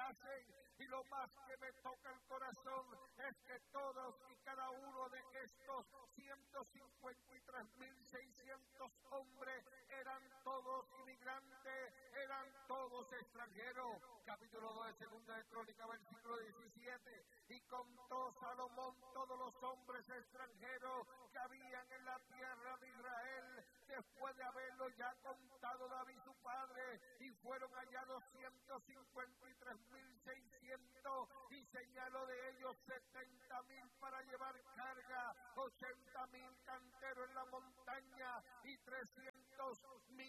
hacen. Y lo más que me toca el corazón es que todos y cada uno de estos 153.600 hombres eran todos inmigrantes, eran todos extranjeros. Capítulo 2 de Segunda de Crónicas, versículo 17. Y contó Salomón todos los hombres extranjeros que habían en la tierra de Israel, después de haberlo ya contado David su padre, y fueron hallados 153.600, y señaló de ellos 70.000 para llevar carga, 80.000 canteros en la montaña, y 300.000